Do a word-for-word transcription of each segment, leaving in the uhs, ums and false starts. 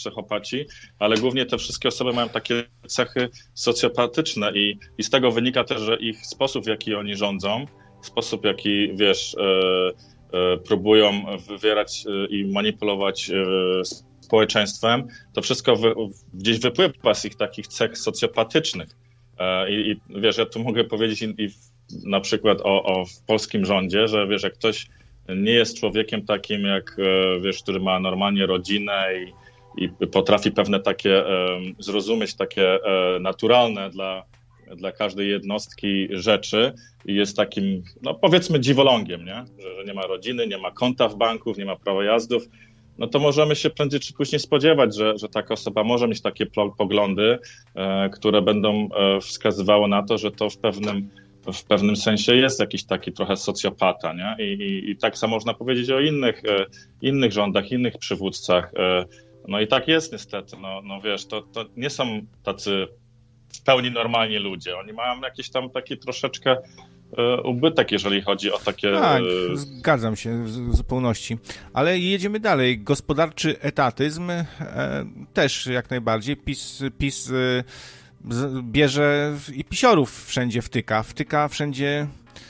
psychopaci, ale głównie te wszystkie osoby mają takie cechy socjopatyczne i, i z tego wynika też, że ich sposób, w jaki oni rządzą, sposób, w jaki, wiesz, e, e, próbują wywierać e, i manipulować e, społeczeństwem, to wszystko wy, gdzieś wypływa z ich takich cech socjopatycznych. E, i, I wiesz, ja tu mogę powiedzieć i, i na przykład o, o w polskim rządzie, że wiesz, jak ktoś nie jest człowiekiem takim jak, wiesz, który ma normalnie rodzinę i, i potrafi pewne takie zrozumieć, takie naturalne dla, dla każdej jednostki rzeczy i jest takim, no powiedzmy dziwolągiem, nie? Że, że nie ma rodziny, nie ma konta w banku, nie ma prawa jazdów, no to możemy się prędzej czy później spodziewać, że, że taka osoba może mieć takie poglądy, które będą wskazywały na to, że to w pewnym w pewnym sensie jest jakiś taki trochę socjopata, nie? I, i, i tak samo można powiedzieć o innych, e, innych rządach, innych przywódcach. E, no i tak jest niestety. No, no wiesz, to, to nie są tacy w pełni normalni ludzie. Oni mają jakiś tam taki troszeczkę e, ubytek, jeżeli chodzi o takie... Tak, e... zgadzam się w zupełności. Ale jedziemy dalej. Gospodarczy etatyzm e, też jak najbardziej. PiS... PiS e... bierze i pisiorów wszędzie wtyka. Wtyka wszędzie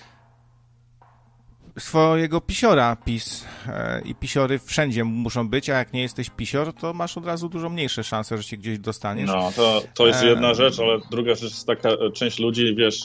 swojego pisiora PiS i pisiory wszędzie muszą być, a jak nie jesteś pisior, to masz od razu dużo mniejsze szanse, że się gdzieś dostaniesz. No, to, to jest jedna rzecz, ale druga rzecz jest taka, część ludzi, wiesz,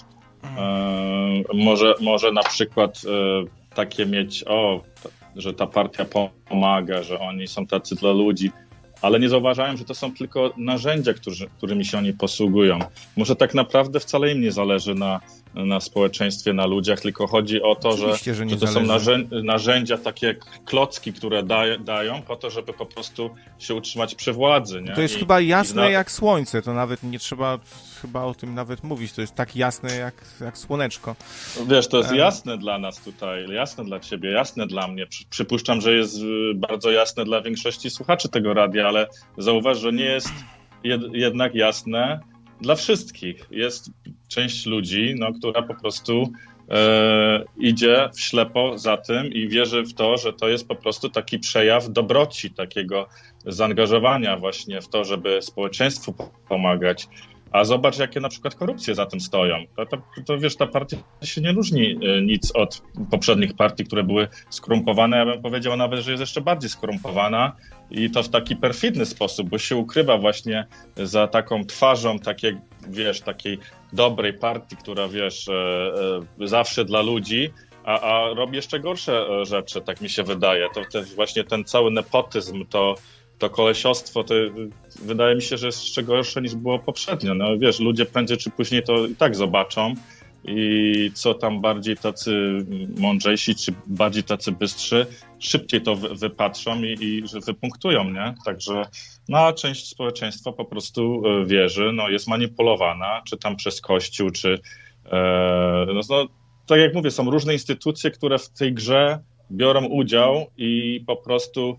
e, może, może na przykład e, takie mieć, o, że ta partia pomaga, że oni są tacy dla ludzi, ale nie zauważają, że to są tylko narzędzia, którzy, którymi się oni posługują. Może tak naprawdę wcale im nie zależy na, na społeczeństwie, na ludziach, tylko chodzi o to, że, że, że to są narzędzia, narzędzia, takie jak klocki, które da, dają po to, żeby po prostu się utrzymać przy władzy. Nie? To jest I, chyba jasne na... jak słońce, to nawet nie trzeba chyba o tym nawet mówić, to jest tak jasne jak, jak słoneczko. Wiesz, to jest jasne dla nas tutaj, jasne dla ciebie, jasne dla mnie. Przypuszczam, że jest bardzo jasne dla większości słuchaczy tego radia, ale zauważ, że nie jest jed- jednak jasne dla wszystkich. Jest część ludzi, no, która po prostu e, idzie w ślepo za tym i wierzy w to, że to jest po prostu taki przejaw dobroci, takiego zaangażowania właśnie w to, żeby społeczeństwu pomagać. A zobacz, jakie na przykład korupcje za tym stoją. To, to, to wiesz, ta partia się nie różni nic od poprzednich partii, które były skorumpowane. Ja bym powiedział nawet, że jest jeszcze bardziej skorumpowana i to w taki perfidny sposób, bo się ukrywa właśnie za taką twarzą takiej, wiesz, takiej dobrej partii, która, wiesz, e, e, zawsze dla ludzi, a, a robi jeszcze gorsze rzeczy, tak mi się wydaje. To też właśnie ten cały nepotyzm, to to kolesiostwo, to wydaje mi się, że jest jeszcze gorsze niż było poprzednio. No wiesz, ludzie prędzej czy później to i tak zobaczą i co tam bardziej tacy mądrzejsi, czy bardziej tacy bystrzy, szybciej to wy, wypatrzą i, i że wypunktują, nie? Także no, część społeczeństwa po prostu wierzy, no jest manipulowana, czy tam przez Kościół, czy e, no, no tak jak mówię, są różne instytucje, które w tej grze biorą udział i po prostu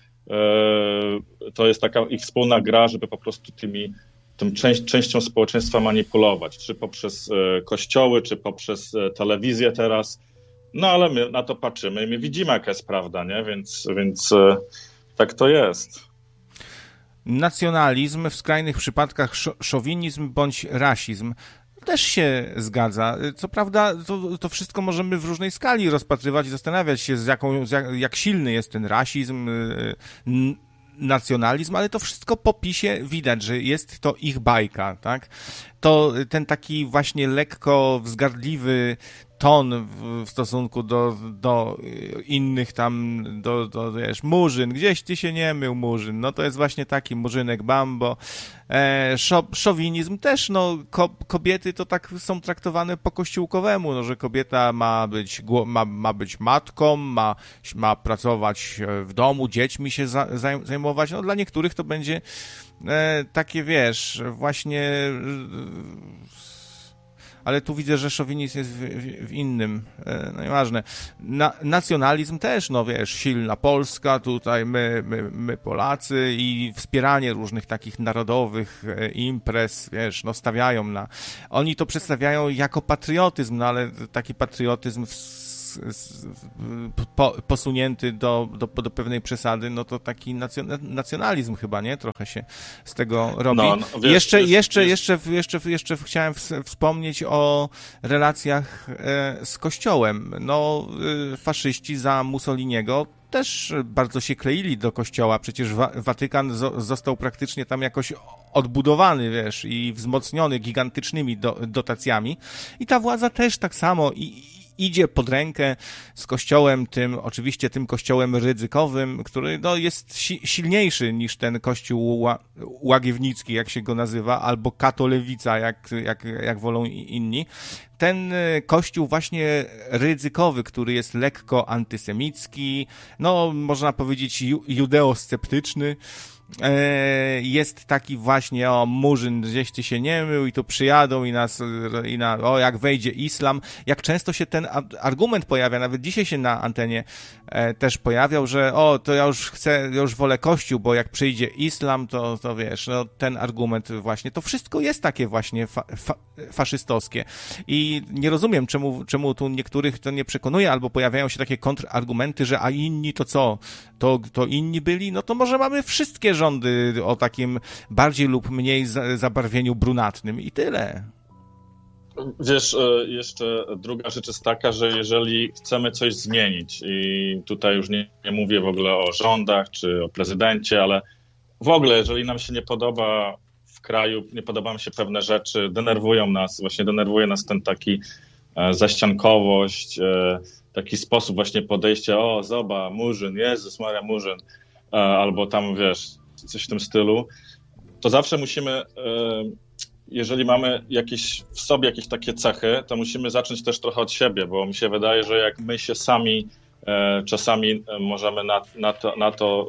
to jest taka ich wspólna gra, żeby po prostu tymi, tym część, częścią społeczeństwa manipulować, czy poprzez kościoły, czy poprzez telewizję teraz. No ale my na to patrzymy i my widzimy, jaka jest prawda, nie? Więc, więc tak to jest. Nacjonalizm, w skrajnych przypadkach szowinizm bądź rasizm. Też się zgadza. Co prawda to, to wszystko możemy w różnej skali rozpatrywać i zastanawiać się, z jaką, z jak, jak silny jest ten rasizm, n- nacjonalizm, ale to wszystko po PiSie widać, że jest to ich bajka, tak? To ten taki właśnie lekko wzgardliwy ton w stosunku do, do innych tam, do, do, wiesz, Murzyn, gdzieś ty się nie mył, Murzyn, no to jest właśnie taki Murzynek Bambo. E, szo, szowinizm też, no ko, kobiety to tak są traktowane po kościółkowemu, no, że kobieta ma być, ma, ma być matką, ma, ma pracować w domu, dziećmi się za, zajmować, no dla niektórych to będzie e, takie, wiesz, właśnie e, ale tu widzę, że szowinizm jest w, w, w innym, no nieważne. Na, nacjonalizm też, no wiesz, silna Polska, tutaj my, my, my Polacy i wspieranie różnych takich narodowych imprez, wiesz, no stawiają na... Oni to przedstawiają jako patriotyzm, no ale taki patriotyzm w po, posunięty do, do, do pewnej przesady, no to taki nacjonalizm chyba, nie? Trochę się z tego robi. No, no, wiesz, jeszcze, wiesz, jeszcze, wiesz. jeszcze, jeszcze, jeszcze chciałem wspomnieć o relacjach z Kościołem. No, faszyści za Mussoliniego też bardzo się kleili do Kościoła. Przecież Wa- Watykan zo- został praktycznie tam jakoś odbudowany, wiesz, i wzmocniony gigantycznymi do- dotacjami. I ta władza też tak samo i idzie pod rękę z kościołem tym, oczywiście tym kościołem rydzykowym, który no, jest si- silniejszy niż ten kościół ła- łagiewnicki, jak się go nazywa, albo katolewica, jak, jak, jak wolą inni. Ten kościół właśnie ryzykowy, który jest lekko antysemicki, no można powiedzieć ju- judeosceptyczny, jest taki właśnie, o, Murzyn gdzieś ty się nie mył i tu przyjadą i nas, i na, o, jak wejdzie islam. Jak często się ten argument pojawia, nawet dzisiaj się na antenie e, też pojawiał, że o, to ja już chcę, ja już wolę Kościół, bo jak przyjdzie islam, to, to wiesz, no ten argument właśnie, to wszystko jest takie właśnie fa, fa, faszystowskie. I nie rozumiem, czemu, czemu tu niektórych to nie przekonuje, albo pojawiają się takie kontrargumenty, że a inni to co? To, to inni byli? No to może mamy wszystkie rządy o takim bardziej lub mniej zabarwieniu brunatnym i tyle. Wiesz, jeszcze druga rzecz jest taka, że jeżeli chcemy coś zmienić i tutaj już nie, nie mówię w ogóle o rządach czy o prezydencie, ale w ogóle jeżeli nam się nie podoba w kraju, nie podobają się pewne rzeczy, denerwują nas, właśnie denerwuje nas ten taki zaściankowość, taki sposób właśnie podejścia, o zobacz, Murzyn, Jezus Maria, Murzyn, albo tam wiesz, coś w tym stylu, to zawsze musimy, jeżeli mamy jakieś w sobie jakieś takie cechy, to musimy zacząć też trochę od siebie, bo mi się wydaje, że jak my się sami czasami możemy na, na, to, na to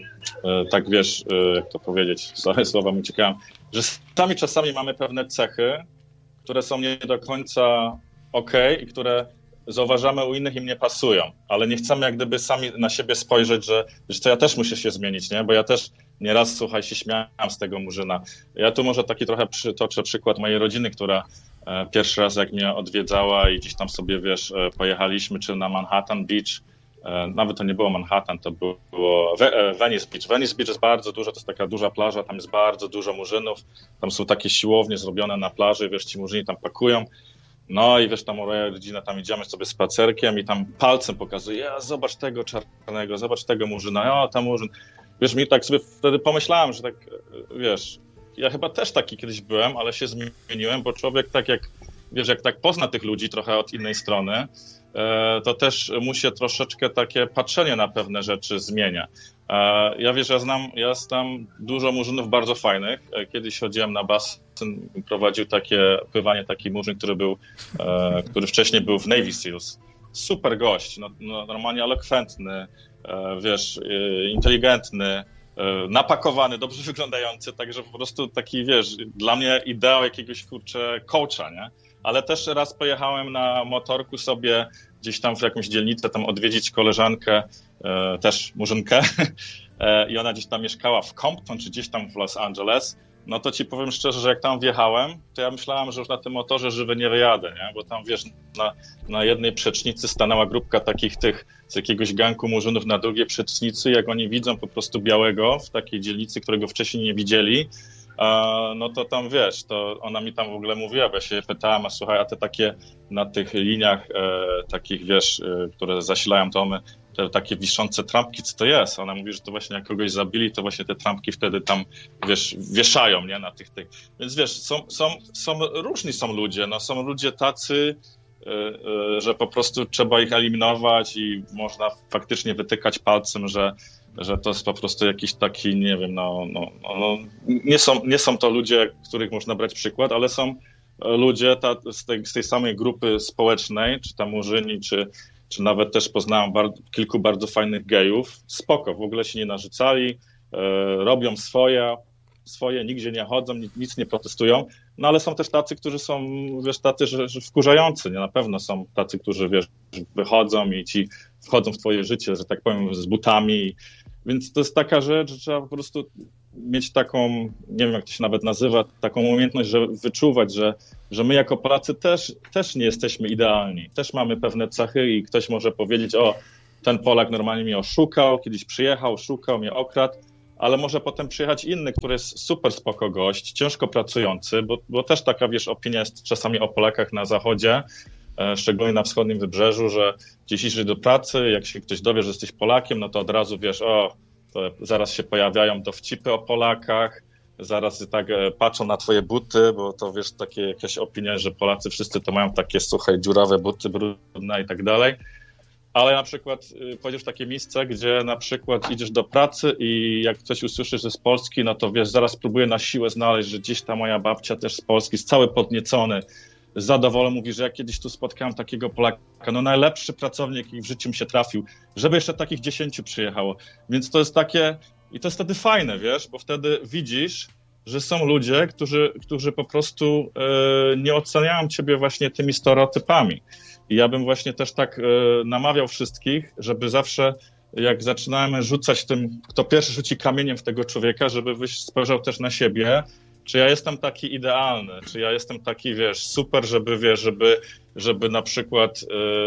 tak wiesz, jak to powiedzieć, sorry, słowa mi uciekają, że sami czasami mamy pewne cechy, które są nie do końca okej i które zauważamy u innych, im nie pasują, ale nie chcemy jak gdyby sami na siebie spojrzeć, że, że to ja też muszę się zmienić, nie? Bo ja też nieraz, słuchaj, się śmiałem z tego Murzyna. Ja tu może taki trochę przytoczę przykład mojej rodziny, która e, pierwszy raz jak mnie odwiedzała i gdzieś tam sobie, wiesz, e, pojechaliśmy, czy na Manhattan Beach, e, nawet to nie było Manhattan, to było We, e, Venice Beach. Venice Beach jest bardzo dużo, to jest taka duża plaża, tam jest bardzo dużo Murzynów, tam są takie siłownie zrobione na plaży, wiesz, ci Murzyni tam pakują. No i wiesz, tam moja rodzina, tam idziemy sobie spacerkiem i tam palcem pokazuje, ja, zobacz tego czarnego, zobacz tego Murzyna, o, tam Murzyn. Wiesz, mi tak sobie wtedy pomyślałem, że tak, wiesz, ja chyba też taki kiedyś byłem, ale się zmieniłem, bo człowiek tak jak, wiesz, jak tak pozna tych ludzi trochę od innej strony, to też mu się troszeczkę takie patrzenie na pewne rzeczy zmienia. Ja wiesz, ja znam, ja znam dużo Murzynów bardzo fajnych. Kiedyś chodziłem na basen, prowadził takie pływanie taki Murzyn, który był, który wcześniej był w Navy Seals. Super gość, no, no, normalnie elokwentny, wiesz, inteligentny, napakowany, dobrze wyglądający, także po prostu taki, wiesz, dla mnie ideał jakiegoś, kurczę, coacha, nie? Ale też raz pojechałem na motorku sobie gdzieś tam w jakąś dzielnicę tam odwiedzić koleżankę, e, też Murzynkę e, i ona gdzieś tam mieszkała w Compton czy gdzieś tam w Los Angeles. No to ci powiem szczerze, że jak tam wjechałem, to ja myślałem, że już na tym motorze żywy nie wyjadę, nie? Bo tam, wiesz, na, na jednej przecznicy stanęła grupka takich tych z jakiegoś ganku Murzynów, na drugiej przecznicy, jak oni widzą po prostu białego w takiej dzielnicy, którego wcześniej nie widzieli, no to tam, wiesz, to ona mi tam w ogóle mówiła, bo ja się pytałem, a słuchaj, a te takie na tych liniach e, takich, wiesz, e, które zasilają domy, te takie wiszące trampki, co to jest? Ona mówi, że to właśnie jak kogoś zabili, to właśnie te trampki wtedy tam, wiesz, wieszają, nie, na tych, tych. Więc wiesz, są, są, są różni są ludzie, no są ludzie tacy, e, e, że po prostu trzeba ich eliminować i można faktycznie wytykać palcem, że że to jest po prostu jakiś taki, nie wiem, no, no, no nie, są, nie są to ludzie, których można brać przykład, ale są ludzie ta, z, tej, z tej samej grupy społecznej, czy tam Murzyni, czy, czy nawet też poznałem bar- kilku bardzo fajnych gejów. Spoko, w ogóle się nie narzucali, e, robią swoje, swoje, nigdzie nie chodzą, nic, nic nie protestują, no ale są też tacy, którzy są, wiesz, tacy, że, że wkurzający, nie? Na pewno są tacy, którzy, wiesz, wychodzą i ci wchodzą w twoje życie, że tak powiem, z butami. Więc to jest taka rzecz, że trzeba po prostu mieć taką, nie wiem jak to się nawet nazywa, taką umiejętność, że wyczuwać, że, że my jako Polacy też, też nie jesteśmy idealni. Też mamy pewne cechy i ktoś może powiedzieć, o, ten Polak normalnie mnie oszukał, kiedyś przyjechał, szukał, mnie okradł, ale może potem przyjechać inny, który jest super spoko gość, ciężko pracujący, bo, bo też taka, wiesz, opinia jest czasami o Polakach na zachodzie, e, szczególnie na wschodnim wybrzeżu, że gdzieś idziesz do pracy, jak się ktoś dowie, że jesteś Polakiem, no to od razu wiesz, o, to zaraz się pojawiają dowcipy o Polakach, zaraz tak e, patrzą na twoje buty, bo to wiesz, takie jakieś opinie, że Polacy wszyscy to mają takie suche, dziurawe buty, brudne i tak dalej. Ale na przykład y, pojedziesz w takie miejsce, gdzie na przykład idziesz do pracy i jak ktoś usłyszy, że z Polski, no to wiesz, zaraz próbuje na siłę znaleźć, że gdzieś ta moja babcia też z Polski, jest cały podniecony, zadowolony, mówi, że ja kiedyś tu spotkałem takiego Polaka, no najlepszy pracownik, jaki w życiu mi się trafił, żeby jeszcze takich dziesięciu przyjechało. Więc to jest takie, i to jest wtedy fajne, wiesz, bo wtedy widzisz, że są ludzie, którzy, którzy po prostu y, nie oceniają ciebie właśnie tymi stereotypami. I ja bym właśnie też tak y, namawiał wszystkich, żeby zawsze, jak zaczynamy rzucać tym, kto pierwszy rzuci kamieniem w tego człowieka, żeby spojrzał też na siebie, czy ja jestem taki idealny, czy ja jestem taki, wiesz, super, żeby, wiesz, żeby, żeby na przykład y,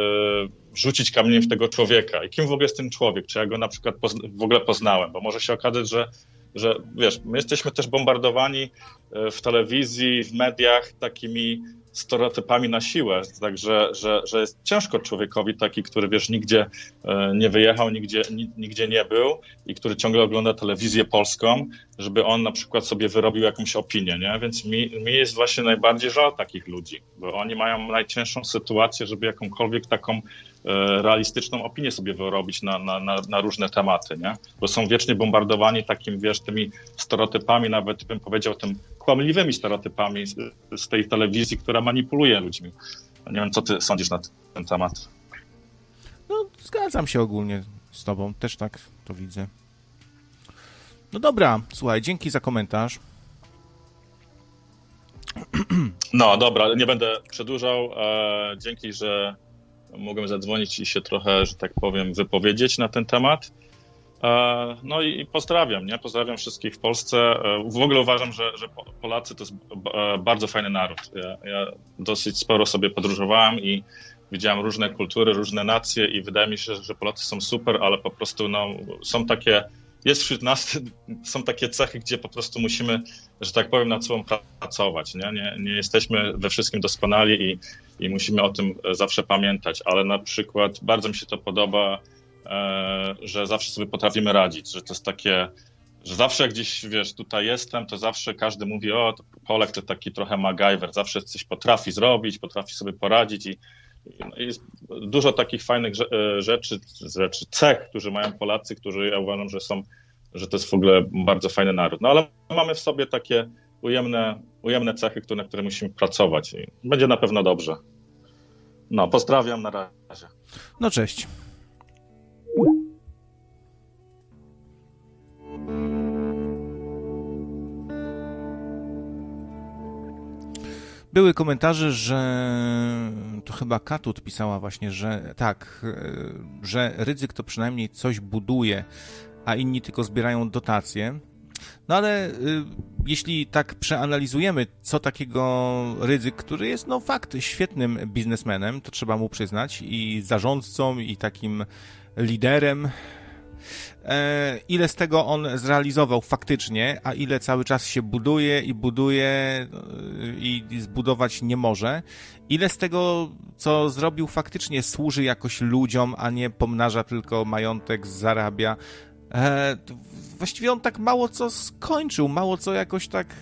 rzucić kamieniem w tego człowieka. I kim w ogóle jest ten człowiek? Czy ja go na przykład pozna- w ogóle poznałem? Bo może się okazać, że że wiesz, my jesteśmy też bombardowani w telewizji, w mediach takimi stereotypami na siłę, także że, że jest ciężko człowiekowi taki, który wiesz, nigdzie nie wyjechał, nigdzie, nigdzie nie był i który ciągle ogląda telewizję polską, żeby on na przykład sobie wyrobił jakąś opinię, nie? Więc mi, mi jest właśnie najbardziej żal takich ludzi, bo oni mają najcięższą sytuację, żeby jakąkolwiek taką realistyczną opinię sobie wyrobić na, na, na, na różne tematy, nie? Bo są wiecznie bombardowani takim, wiesz, tymi stereotypami, nawet bym powiedział tym kłamliwymi stereotypami z, z tej telewizji, która manipuluje ludźmi. Nie wiem, co ty sądzisz na ten temat? No, zgadzam się ogólnie z tobą, też tak to widzę. No dobra, słuchaj, dzięki za komentarz. No dobra, nie będę przedłużał. E, dzięki, że mogłem zadzwonić i się trochę, że tak powiem, wypowiedzieć na ten temat. E, no i, i pozdrawiam, nie? Pozdrawiam wszystkich w Polsce. E, w ogóle uważam, że, że Polacy to jest b- bardzo fajny naród. Ja, ja dosyć sporo sobie podróżowałem i widziałem różne kultury, różne nacje i wydaje mi się, że Polacy są super, ale po prostu no, są takie, jest wśród nas, są takie cechy, gdzie po prostu musimy, że tak powiem, nad sobą pracować. Nie, nie, nie jesteśmy we wszystkim doskonali i, i musimy o tym zawsze pamiętać, ale na przykład bardzo mi się to podoba, e, że zawsze sobie potrafimy radzić, że to jest takie, że zawsze jak gdzieś, wiesz, tutaj jestem, to zawsze każdy mówi, o, to Polak to taki trochę MacGyver, zawsze coś potrafi zrobić, potrafi sobie poradzić i jest dużo takich fajnych rzeczy, rzeczy, cech, które mają Polacy, którzy ja uważam, że są, że to jest w ogóle bardzo fajny naród. No ale mamy w sobie takie ujemne, ujemne cechy, które, na które musimy pracować i będzie na pewno dobrze. No, pozdrawiam, na razie. No, cześć. Były komentarze, że to chyba Katut pisała właśnie, że tak, że Rydzyk to przynajmniej coś buduje, a inni tylko zbierają dotacje. No ale y, jeśli tak przeanalizujemy, co takiego Rydzyk, który jest no fakt świetnym biznesmenem, to trzeba mu przyznać, i zarządcą, i takim liderem, e, ile z tego on zrealizował faktycznie, a ile cały czas się buduje i buduje i, i zbudować nie może, ile z tego, co zrobił, faktycznie służy jakoś ludziom, a nie pomnaża tylko majątek, zarabia. E, właściwie on tak mało co skończył, mało co jakoś tak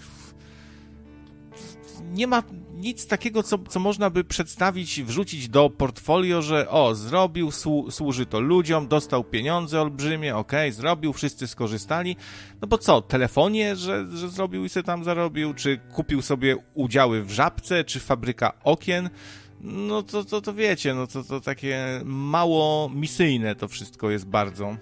nie ma nic takiego, co, co można by przedstawić, wrzucić do portfolio, że o, zrobił, słu- służy to ludziom, dostał pieniądze olbrzymie, okej, okay, zrobił, wszyscy skorzystali. No bo co, telefonie, że, że zrobił i sobie tam zarobił, czy kupił sobie udziały w Żabce, czy fabryka okien, no to, to, to wiecie, no to, to takie mało misyjne to wszystko jest bardzo.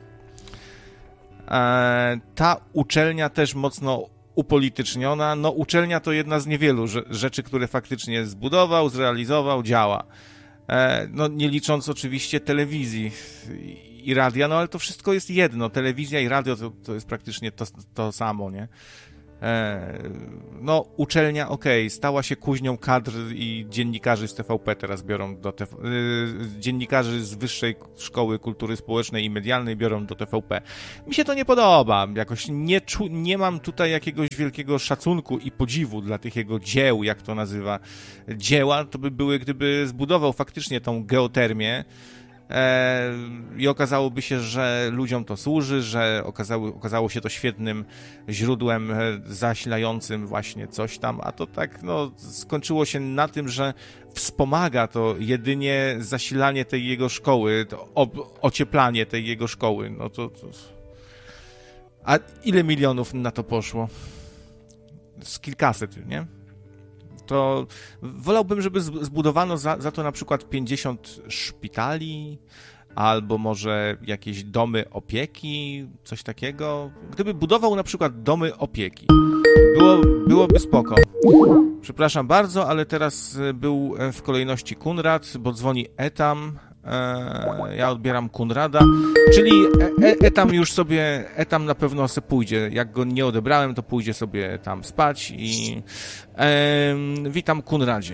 E, ta uczelnia też mocno upolityczniona. No uczelnia to jedna z niewielu rzeczy, które faktycznie zbudował, zrealizował, działa. E, no nie licząc oczywiście telewizji i radia, no ale to wszystko jest jedno. Telewizja i radio to, to jest praktycznie to, to samo, nie? E, no, uczelnia, okej, okay, stała się kuźnią kadr i dziennikarzy z T V P teraz biorą do T V P, y, dziennikarzy z Wyższej Szkoły Kultury Społecznej i Medialnej biorą do T V P. Mi się to nie podoba, jakoś nie, czu, nie mam tutaj jakiegoś wielkiego szacunku i podziwu dla tych jego dzieł, jak to nazywa, dzieła, to by były, gdyby zbudował faktycznie tą geotermię, E, i okazałoby się, że ludziom to służy, że okazało, okazało się to świetnym źródłem zasilającym właśnie coś tam, a to tak no, skończyło się na tym, że wspomaga to jedynie zasilanie tej jego szkoły, to ob, ocieplanie tej jego szkoły. No to, to... A ile milionów na to poszło? Z kilkaset, nie? To wolałbym, żeby zbudowano za, za to na przykład pięćdziesiąt szpitali, albo może jakieś domy opieki, coś takiego. Gdyby budował na przykład domy opieki, było, byłoby spoko. Przepraszam bardzo, ale teraz był w kolejności Kunrad, bo dzwoni Etam. Ja odbieram Kunrada, czyli e- Etam już sobie, Etam na pewno se pójdzie, jak go nie odebrałem, to pójdzie sobie tam spać i e, witam Kunradzie.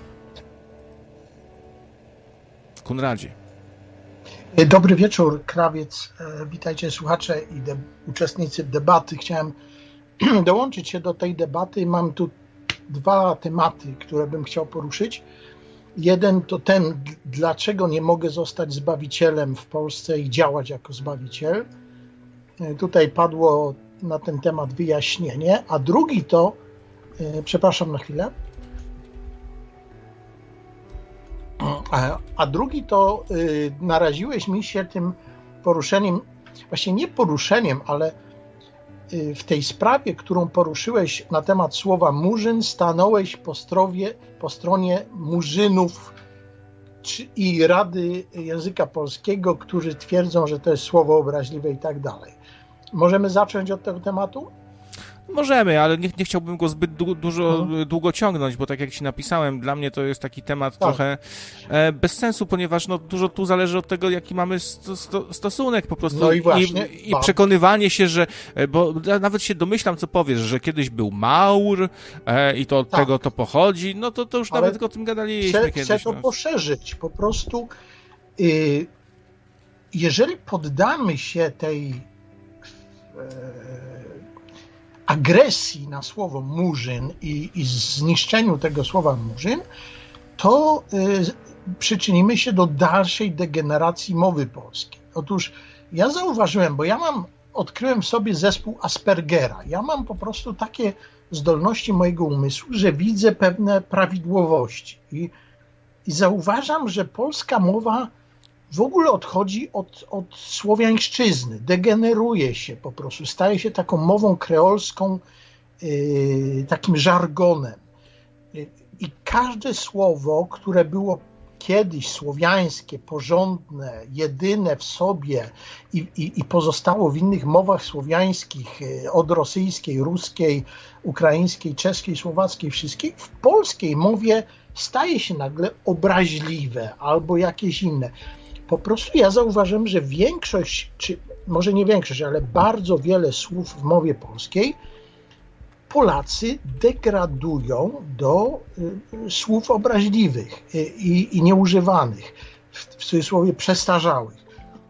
Kunradzie. Dobry wieczór, Krawiec, witajcie słuchacze i de- uczestnicy debaty. Chciałem dołączyć się do tej debaty, mam tu dwa tematy, które bym chciał poruszyć. Jeden to ten, dlaczego nie mogę zostać zbawicielem w Polsce i działać jako zbawiciel. Tutaj padło na ten temat wyjaśnienie. A drugi to, przepraszam na chwilę, a, a drugi to naraziłeś mi się tym poruszeniem, właśnie nie poruszeniem, ale w tej sprawie, którą poruszyłeś na temat słowa murzyn, stanąłeś po, strowie, po stronie murzynów czy, i Rady Języka Polskiego, którzy twierdzą, że to jest słowo obraźliwe i tak dalej. Możemy zacząć od tego tematu? Możemy, ale nie, nie chciałbym go zbyt du- dużo, hmm. długo ciągnąć, bo tak jak ci napisałem, dla mnie to jest taki temat tak. trochę e, bez sensu, ponieważ no, dużo tu zależy od tego, jaki mamy sto, sto, stosunek po prostu. No i właśnie. I, i przekonywanie się, że, bo nawet się domyślam, co powiesz, że kiedyś był Maur e, i to od tak. tego to pochodzi, no to, to już ale nawet o tym gadaliśmy chcę, kiedyś. Chcę to no. poszerzyć, po prostu y, jeżeli poddamy się tej y, agresji na słowo murzyn i, i zniszczeniu tego słowa murzyn, to y, przyczynimy się do dalszej degeneracji mowy polskiej. Otóż ja zauważyłem, bo ja mam, odkryłem w sobie zespół Aspergera. Ja mam po prostu takie zdolności mojego umysłu, że widzę pewne prawidłowości. I, i zauważam, że polska mowa w ogóle odchodzi od, od słowiańszczyzny, degeneruje się po prostu, staje się taką mową kreolską, yy, takim żargonem. Yy, I każde słowo, które było kiedyś słowiańskie, porządne, jedyne w sobie i, i, i pozostało w innych mowach słowiańskich, yy, od rosyjskiej, ruskiej, ukraińskiej, czeskiej, słowackiej, wszystkich, w polskiej mowie staje się nagle obraźliwe albo jakieś inne. Po prostu ja zauważyłem, że większość, czy może nie większość, ale bardzo wiele słów w mowie polskiej Polacy degradują do y, słów obraźliwych y, i, i nieużywanych, w, w cudzysłowie przestarzałych.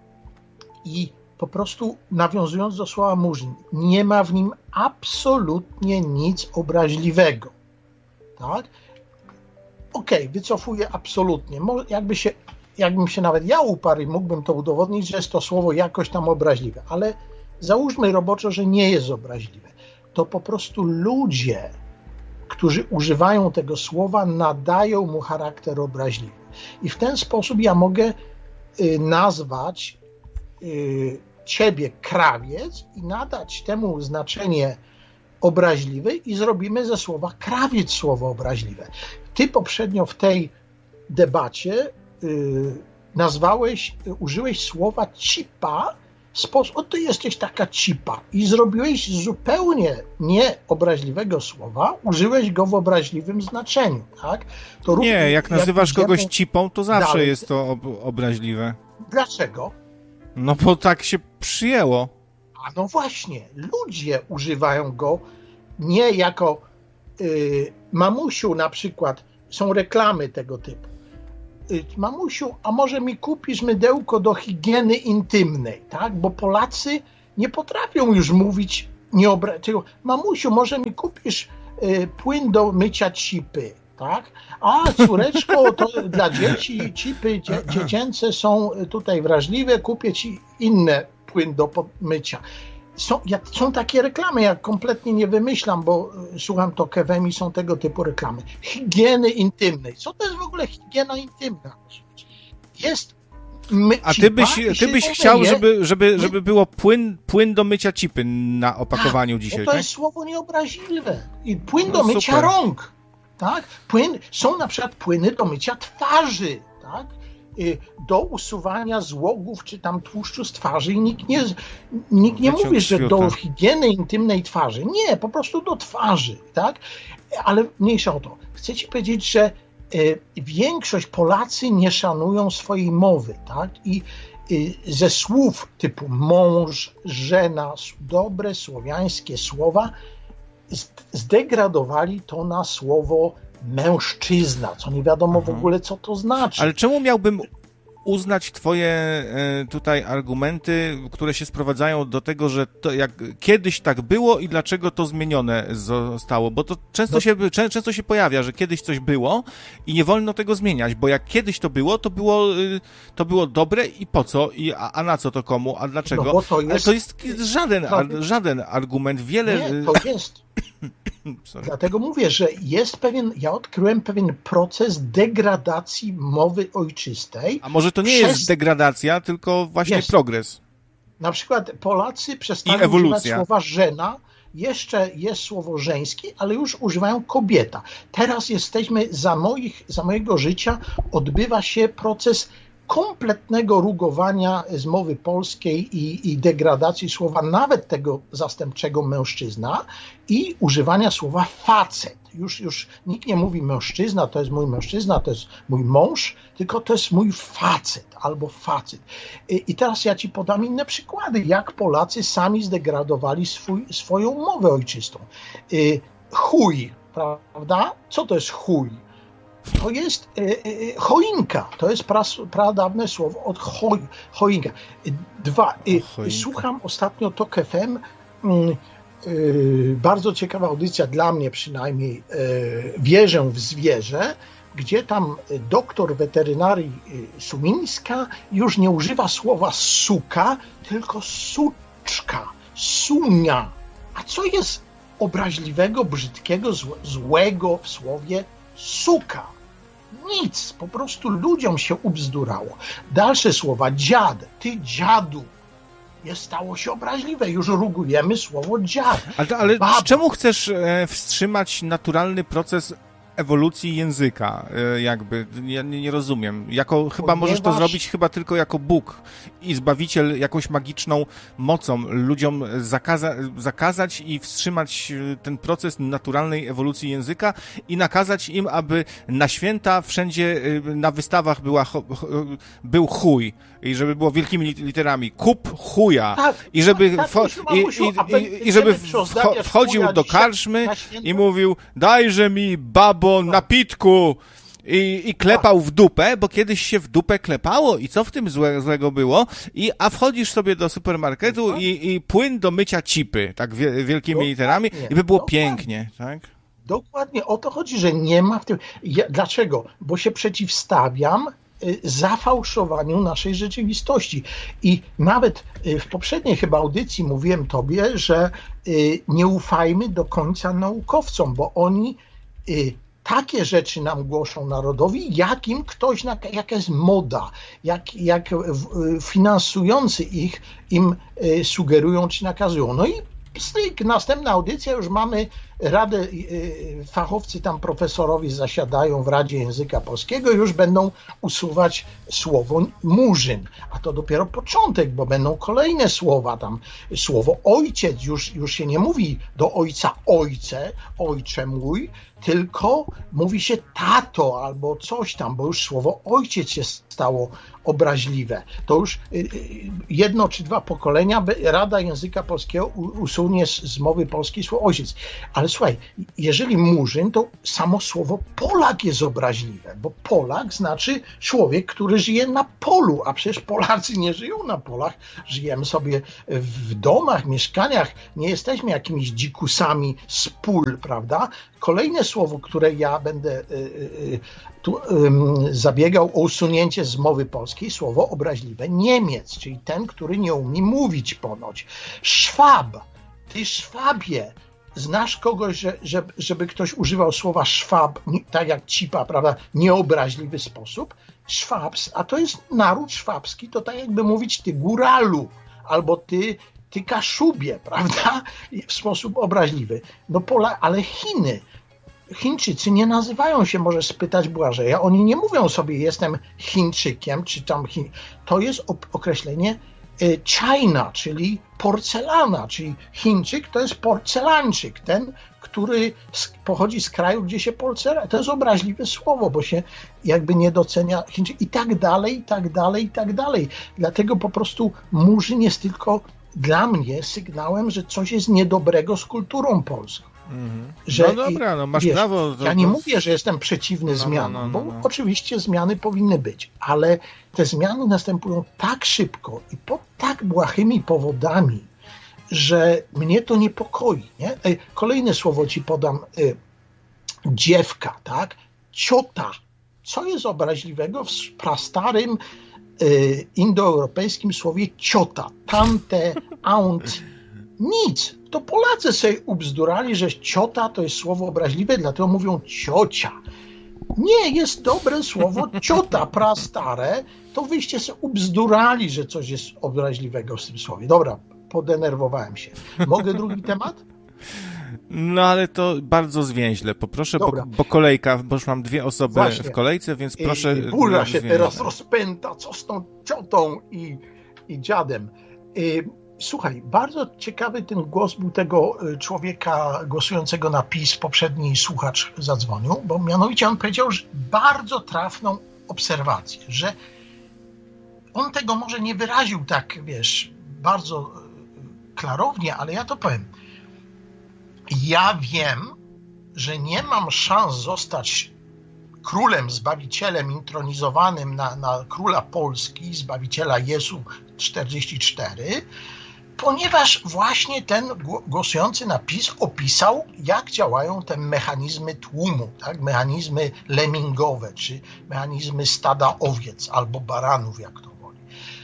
I po prostu nawiązując do słowa murzyn, nie ma w nim absolutnie nic obraźliwego. Tak? Okej, okay, wycofuję absolutnie. Mo, jakby się Jakbym się nawet ja uparł i mógłbym to udowodnić, że jest to słowo jakoś tam obraźliwe, ale załóżmy roboczo, że nie jest obraźliwe. To po prostu ludzie, którzy używają tego słowa, nadają mu charakter obraźliwy. I w ten sposób ja mogę y, nazwać y, ciebie krawiec i nadać temu znaczenie obraźliwe i zrobimy ze słowa krawiec słowo obraźliwe. Ty poprzednio w tej debacie nazwałeś, użyłeś słowa cipa, sposób, o ty jesteś taka cipa i zrobiłeś zupełnie nieobraźliwego słowa, użyłeś go w obraźliwym znaczeniu, tak? To nie, jak nazywasz jak kogoś cipą, to zawsze dalej. Jest to ob- obraźliwe. Dlaczego? No bo tak się przyjęło. A no właśnie, ludzie używają go nie jako y, mamusiu na przykład, są reklamy tego typu. Y, mamusiu, a może mi kupisz mydełko do higieny intymnej, tak? Bo Polacy nie potrafią już mówić, nie obra- tylko, mamusiu, może mi kupisz y, płyn do mycia cipy, tak? A córeczko, to dla dzieci cipy dzie- dziecięce są tutaj wrażliwe, kupię ci inne płyn do mycia. Są, jak, są takie reklamy, ja kompletnie nie wymyślam, bo słucham Tok F M i są tego typu reklamy. Higieny intymnej. Co to jest w ogóle higiena intymna? Jest my, A ty byś, ty byś chciał, umyje, żeby, żeby, żeby było płyn, płyn do mycia cipy na opakowaniu tak, dzisiaj, to tak? jest słowo nieobraźliwe. I płyn No do mycia super. rąk. Tak? Płyn, są na przykład płyny do mycia twarzy, tak? Do usuwania złogów czy tam tłuszczu z twarzy i nikt nie, nikt nie mówi, że do higieny intymnej twarzy. Nie, po prostu do twarzy, tak? Ale mniejsza o to. Chcę ci powiedzieć, że y, większość Polacy nie szanują swojej mowy, tak? I y, ze słów typu mąż, żena, dobre słowiańskie słowa zdegradowali to na słowo mężczyzna, co nie wiadomo w ogóle, co to znaczy. Ale czemu miałbym uznać twoje e, tutaj argumenty, które się sprowadzają do tego, że to jak kiedyś tak było i dlaczego to zmienione zostało? Bo to często, no. się, czę, często się pojawia, że kiedyś coś było i nie wolno tego zmieniać, bo jak kiedyś to było, to było, to było dobre i po co? I, a, a na co to komu? A dlaczego? No bo to jest... Ale to jest żaden, ar, żaden argument. Wiele... Nie, to jest... Dlatego mówię, że jest pewien, ja odkryłem pewien proces degradacji mowy ojczystej. A może to nie przez... jest degradacja, tylko właśnie jest. Progres. Na przykład Polacy przestali używać słowa żena, jeszcze jest słowo żeński, ale już używają kobieta. Teraz jesteśmy, za, moich, za mojego życia odbywa się proces kompletnego rugowania z mowy polskiej i, i degradacji słowa, nawet tego zastępczego mężczyzna i używania słowa facet. Już, już nikt nie mówi mężczyzna, to jest mój mężczyzna, to jest mój mąż, tylko to jest mój facet albo facet. I, i teraz ja ci podam inne przykłady, jak Polacy sami zdegradowali swój, swoją mowę ojczystą. Y, chuj, prawda? Co to jest chuj? To jest e, e, choinka, to jest pra, pradawne słowo od choj, choinka. Dwa, e, choinka. Słucham ostatnio Tok F M, e, e, bardzo ciekawa audycja dla mnie przynajmniej, e, Wierzę w zwierzę, gdzie tam doktor weterynarii Sumińska już nie używa słowa suka, tylko suczka, sunia. A co jest obraźliwego, brzydkiego, złego w słowie suka? Nic, po prostu ludziom się ubzdurało. Dalsze słowa, dziad, ty dziadu, jest, stało się obraźliwe, już rugujemy słowo dziad. Ale, ale czemu chcesz e, wstrzymać naturalny proces ewolucji języka, jakby, ja nie, nie rozumiem. Jako, chyba Ponieważ... możesz to zrobić chyba tylko jako Bóg i Zbawiciel jakąś magiczną mocą ludziom zakaza, zakazać i wstrzymać ten proces naturalnej ewolucji języka i nakazać im, aby na święta wszędzie na wystawach była, był chuj i żeby było wielkimi literami kup chuja tak, i żeby, tak, tak, i, i, i, i żeby wchodził do karczmy i mówił dajże mi babo napitku i, i klepał w dupę, bo kiedyś się w dupę klepało i co w tym złe, złego było? I, a wchodzisz sobie do supermarketu no. i, i płyn do mycia cipy, tak wie, wielkimi Dokładnie. literami i by było Dokładnie. pięknie, tak? Dokładnie, o to chodzi, że nie ma w tym... Ja, dlaczego? Bo się przeciwstawiam zafałszowaniu naszej rzeczywistości. I nawet w poprzedniej chyba audycji mówiłem tobie, że nie ufajmy do końca naukowcom, bo oni takie rzeczy nam głoszą narodowi, jakim ktoś, jaka jest moda, jak, jak finansujący ich im sugerują czy nakazują. No i styk, następna audycja, już mamy radę, fachowcy tam, profesorowie zasiadają w Radzie Języka Polskiego i już będą usuwać słowo murzyn, a to dopiero początek, bo będą kolejne słowa tam, słowo ojciec, już, już się nie mówi do ojca ojcze, ojcze mój, tylko mówi się tato albo coś tam, bo już słowo ojciec się stało obraźliwe. To już jedno czy dwa pokolenia Rada Języka Polskiego usunie z mowy polskiej słowo ojciec. Ale słuchaj, jeżeli murzyn, to samo słowo Polak jest obraźliwe, bo Polak znaczy człowiek, który żyje na polu, a przecież Polacy nie żyją na polach, żyjemy sobie w domach, mieszkaniach, nie jesteśmy jakimiś dzikusami z pól, prawda? Kolejne słowo, które ja będę y, y, tu, y, zabiegał o usunięcie z mowy polskiej, słowo obraźliwe, Niemiec, czyli ten, który nie umie mówić ponoć. Szwab, ty Szwabie, znasz kogoś, że, że, żeby ktoś używał słowa szwab, tak jak cipa, prawda, nieobraźliwy sposób? Szwabs, a to jest naród szwabski, to tak jakby mówić ty góralu, albo ty ty Kaszubie, prawda? W sposób obraźliwy. No Pola, ale Chiny, Chińczycy nie nazywają się, możesz spytać Błażeja, oni nie mówią sobie jestem Chińczykiem, czy tam Chin... To jest określenie China, czyli porcelana, czyli Chińczyk to jest porcelańczyk, ten, który pochodzi z kraju, gdzie się porcelana. To jest obraźliwe słowo, bo się jakby nie docenia Chińczyk i tak dalej, i tak dalej, i tak dalej. Dlatego po prostu murzyn jest tylko dla mnie sygnałem, że coś jest niedobrego z kulturą polską. Mm-hmm. Że, no dobra, no masz wiesz, prawo. Ja nie mówię, że jestem przeciwny no, zmianom, no, no, no, no. bo oczywiście zmiany powinny być, ale te zmiany następują tak szybko i pod tak błahymi powodami, że mnie to niepokoi. Nie? Kolejne słowo ci podam. Dziewka, tak? Ciota. Co jest obraźliwego w prastarym indoeuropejskim słowie ciota, tante, aunt, nic. To Polacy sobie ubzdurali, że ciota to jest słowo obraźliwe, dlatego mówią ciocia. Nie, jest dobre słowo ciota, prastare, to wyście sobie ubzdurali, że coś jest obraźliwego w tym słowie. Dobra, podenerwowałem się. Mogę drugi temat? No ale to bardzo zwięźle. Poproszę, bo, bo kolejka, bo już mam dwie osoby Właśnie. w kolejce, więc proszę... I, i burza się zwięźle. Teraz rozpęta, co z tą ciotą i, i dziadem. I, słuchaj, bardzo ciekawy ten głos był tego człowieka głosującego na PiS, poprzedni słuchacz zadzwonił, bo mianowicie on powiedział, że bardzo trafną obserwację, że on tego może nie wyraził tak, wiesz, bardzo klarownie, ale ja to powiem. Ja wiem, że nie mam szans zostać królem, zbawicielem intronizowanym na, na króla Polski, zbawiciela Jezu czterdzieści cztery, ponieważ właśnie ten głosujący na PiS opisał, jak działają te mechanizmy tłumu, tak? Mechanizmy lemingowe, czy mechanizmy stada owiec albo baranów, jak to woli.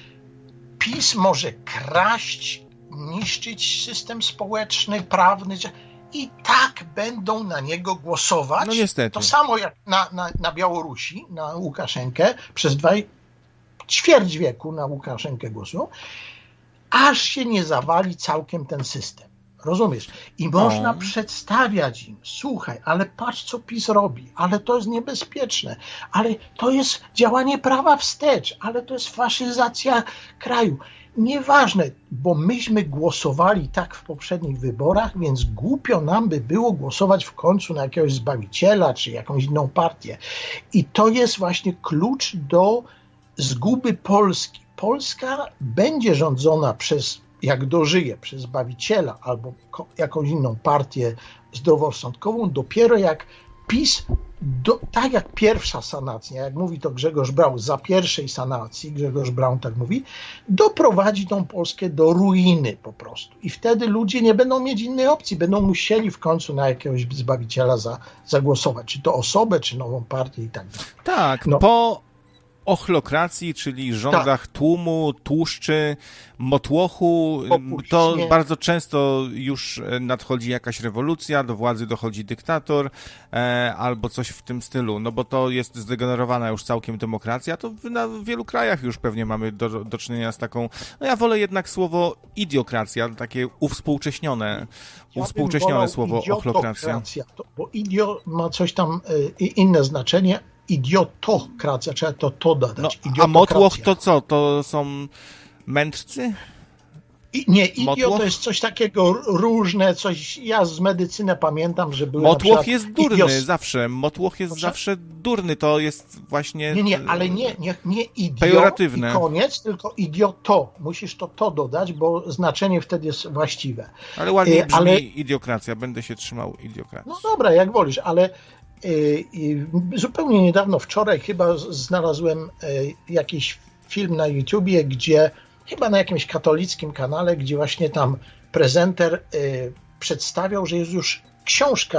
PiS może kraść, niszczyć system społeczny, prawny, i tak będą na niego głosować. No niestety. To samo jak na, na, na Białorusi, na Łukaszenkę, przez dwa ćwierć wieku na Łukaszenkę głosują, aż się nie zawali całkiem ten system. Rozumiesz? I no. można przedstawiać im, słuchaj, ale patrz, co PiS robi, ale to jest niebezpieczne, ale to jest działanie prawa wstecz, ale to jest faszyzacja kraju. Nieważne, bo myśmy głosowali tak w poprzednich wyborach, więc głupio nam by było głosować w końcu na jakiegoś zbawiciela czy jakąś inną partię. I to jest właśnie klucz do zguby Polski. Polska będzie rządzona przez, jak dożyje, przez zbawiciela albo jakąś inną partię zdroworozsądkową, dopiero jak PiS, do, tak jak pierwsza sanacja, jak mówi to Grzegorz Braun, za pierwszej sanacji, Grzegorz Braun tak mówi, doprowadzi tą Polskę do ruiny po prostu. I wtedy ludzie nie będą mieć innej opcji, będą musieli w końcu na jakiegoś zbawiciela za, zagłosować, czy to osobę, czy nową partię i tak dalej. Tak, no. po ochlokracji, czyli rządach tak. tłumu, tłuszczy, motłochu. Popuść, to nie. Bardzo często już nadchodzi jakaś rewolucja, do władzy dochodzi dyktator e, albo coś w tym stylu, no bo to jest zdegenerowana już całkiem demokracja, to w, na, w wielu krajach już pewnie mamy do, do czynienia z taką, no ja wolę jednak słowo idiokracja, takie uwspółcześnione, ja uwspółcześnione słowo ochlokracja. To, bo idio ma coś tam y, inne znaczenie, idiotokracja, trzeba to to dodać. No, a motłoch to co? To są mędrcy? I, nie, idio motłoch? To jest coś takiego różne, coś, ja z medycyny pamiętam, że były Motłoch jest durny idios... zawsze, motłoch jest Proszę? zawsze durny, to jest właśnie... Nie, nie, ale nie, nie, nie idio pejoratywne. I koniec, tylko idioto. Musisz to to dodać, bo znaczenie wtedy jest właściwe. Ale ładnie brzmi ale... idiokracja, będę się trzymał idiokracji. No dobra, jak wolisz, ale zupełnie niedawno, wczoraj chyba znalazłem jakiś film na YouTubie, gdzie chyba na jakimś katolickim kanale, gdzie właśnie tam prezenter przedstawiał, że jest już książka